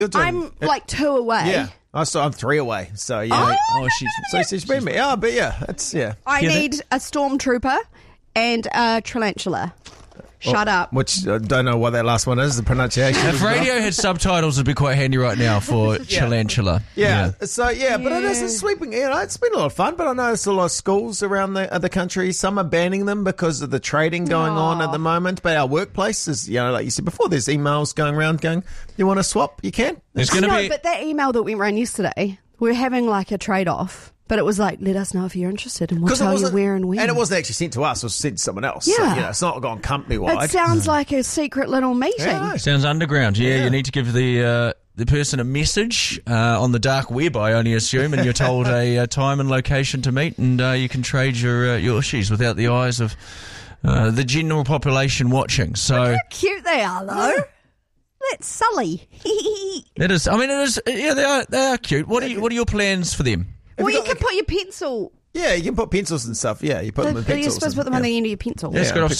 I'm like 2 away. Yeah. I'm 3 away. So, yeah. She's been me. Oh, but yeah, that's, yeah. I need a stormtrooper and a tarantula. Shut up. Which I don't know what that last one is, the pronunciation. If radio had subtitles, it'd be quite handy right now for tarantula. Yeah. So, but it is sweeping. It's been a lot of fun, but I know there's a lot of schools around the country. Some are banning them because of the trading going on at the moment. But our workplaces, like you said before, there's emails going around going, you want to swap? You can. There's going to be... But that email that went around yesterday, we're having like a trade-off. But it was like, let us know if you're interested and we'll tell you where and when. And it wasn't actually sent to us, it was sent to someone else. Yeah. So, it's not gone company-wide. It sounds like a secret little meeting. Yeah, sounds underground. Yeah, you need to give the person a message on the dark web, I only assume, and you're told a time and location to meet, and you can trade your issues without the eyes of the general population watching. So look how cute they are, though. That's Sully. It is. I mean, it is. Yeah, they are cute. What are your plans for them? Well, you can put your pencil. Yeah, you can put pencils and stuff. Yeah, you put them in pencils. You're supposed to put them on the end of your pencil.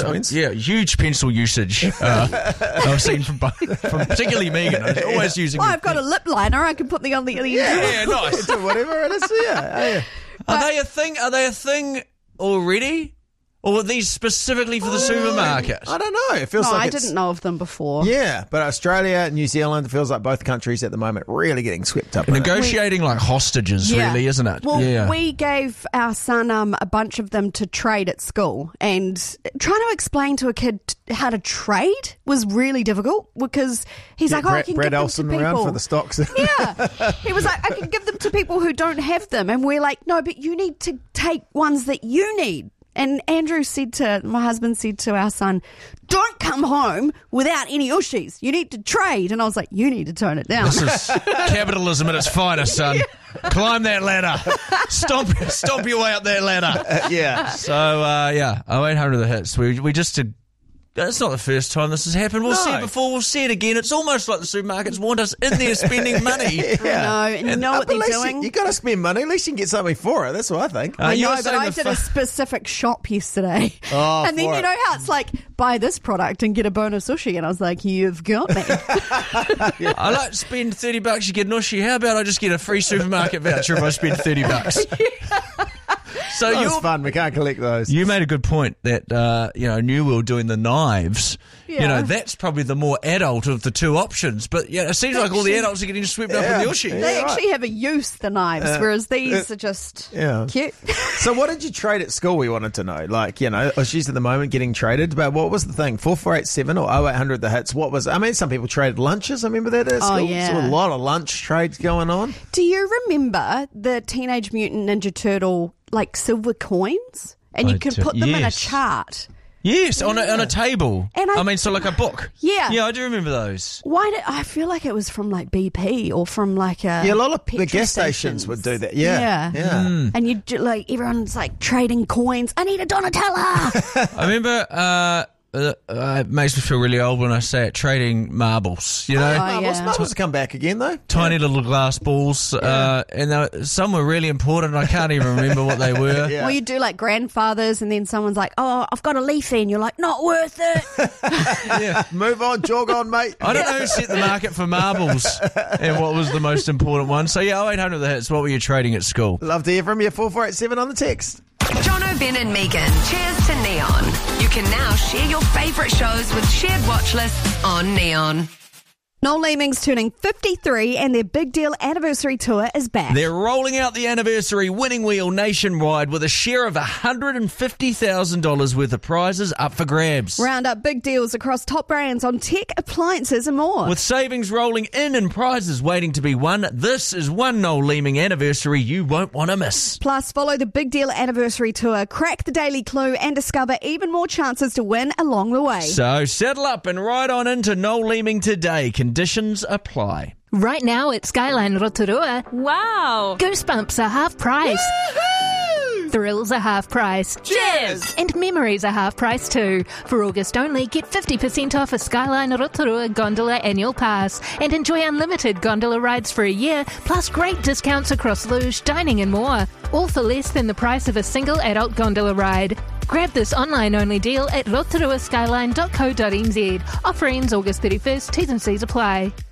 Huge pencil usage. I've seen from particularly Megan. I'm always using. Well, I've got a lip liner. I can put the on the end. Yeah, nice. Whatever it is. Yeah. Are they a thing? Are they a thing already? Or were these specifically for the supermarket? I don't know. It feels like I didn't know of them before. Yeah, but Australia, New Zealand, it feels like both countries at the moment really getting swept up. Negotiating like hostages, really, isn't it? Well, we gave our son a bunch of them to trade at school, and trying to explain to a kid how to trade was really difficult because he's like, I can Brad give them Elson to people. around for the stocks. Yeah. He was like, I can give them to people who don't have them. And we're like, no, but you need to take ones that you need. And my husband said to our son, don't come home without any Ushis. You need to trade. And I was like, you need to tone it down. This is capitalism at its finest, son. Yeah. Climb that ladder. Stomp your way up that ladder. Yeah. So, 0800 the hits. We just did. That's not the first time this has happened. We'll see it before, we'll see it again. It's almost like the supermarkets want us in there spending money. No, and you know what they're doing? You got to spend money. At least you can get something for it. That's what I think. I know, but I did a specific shop yesterday. Oh, and then you know how it's like, buy this product and get a bonus sushi. And I was like, you've got me. I like to spend $30, you get an Ushi. How about I just get a free supermarket voucher if I spend $30? Yeah. So that was fun. We can't collect those. You made a good point that New World doing the knives. Yeah. That's probably the more adult of the two options. But it seems like all the adults are getting swept up in the Ushi. They actually have a use, the knives, whereas these are just cute. So what did you trade at school? We wanted to know. Like, Ushis at the moment getting traded. But what was the thing? 4487 or 0800 the hits? What was? I mean, some people traded lunches. I remember that at school. Oh yeah, so a lot of lunch trades going on. Do you remember the Teenage Mutant Ninja Turtle like silver coins? And you could put them in a chart. Yes, on a table. And so like a book. Yeah. Yeah, I do remember those. I feel like it was from like BP or from like a... Yeah, a lot of the gas stations would do that. Yeah. And you like, everyone's like trading coins. I need a Donatella. I remember... it makes me feel really old when I say it, trading marbles, Marbles have come back again, though. Tiny little glass balls, and some were really important. I can't even remember what they were. Well, you do like grandfathers, and then someone's like, oh, I've got a leafy, and you're like, not worth it. Move on, jog on, mate. I don't know who set the market for marbles and what was the most important one. So, 0800 the hits, what were you trading at school? Love to hear from you, 4487 on the text. Jono, Ben and Megan, cheers to Neon. You can now share your favourite shows with shared watch lists on Neon. Noel Leeming's turning 53 and their big deal anniversary tour is back. They're rolling out the anniversary winning wheel nationwide with a share of $150,000 worth of prizes up for grabs. Round up big deals across top brands on tech, appliances and more. With savings rolling in and prizes waiting to be won, this is one Noel Leeming anniversary you won't want to miss. Plus, follow the big deal anniversary tour, crack the daily clue and discover even more chances to win along the way. So settle up and ride on into Noel Leeming today. Conditions apply. Right now at Skyline Rotorua. Wow! Goosebumps are half price. Woo-hoo! Thrills are half price. Cheers! And memories are half price too. For August only, get 50% off a Skyline Rotorua Gondola Annual Pass and enjoy unlimited gondola rides for a year, plus great discounts across luge, dining and more. All for less than the price of a single adult gondola ride. Grab this online-only deal at rotoruaskyline.co.nz. Offer ends August 31st. T's and C's apply.